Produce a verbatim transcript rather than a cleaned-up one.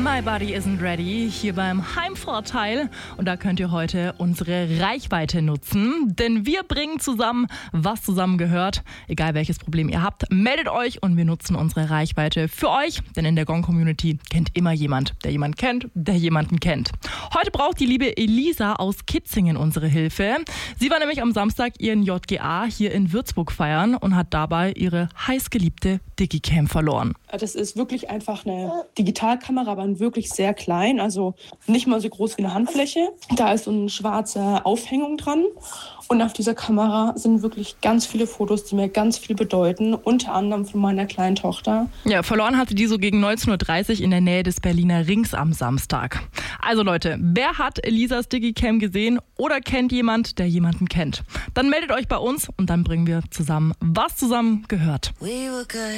My Body Isn't Ready, hier beim Heimvorteil. Und da könnt ihr heute unsere Reichweite nutzen, denn wir bringen zusammen, was zusammen gehört. Egal welches Problem ihr habt, meldet euch und wir nutzen unsere Reichweite für euch, denn in der Gong-Community kennt immer jemand, der jemanden kennt, der jemanden kennt. Heute braucht die liebe Elisa aus Kitzingen unsere Hilfe. Sie war nämlich am Samstag ihren J G A hier in Würzburg feiern und hat dabei ihre heißgeliebte Digicam verloren. Das ist wirklich einfach eine Digitalkamera, aber wirklich sehr klein, also nicht mal so groß wie eine Handfläche. Da ist so eine schwarze Aufhängung dran und auf dieser Kamera sind wirklich ganz viele Fotos, die mir ganz viel bedeuten, unter anderem von meiner kleinen Tochter. Ja, verloren hatte die so gegen neunzehn Uhr dreißig in der Nähe des Berliner Rings am Samstag. Also Leute, wer hat Elisas Digicam gesehen oder kennt jemand, der jemanden kennt? Dann meldet euch bei uns und dann bringen wir zusammen, was zusammen gehört.